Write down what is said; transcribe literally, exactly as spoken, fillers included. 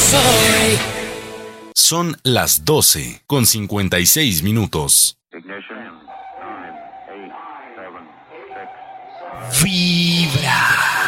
soy. Son las doce con cincuenta y seis minutos. Vibra.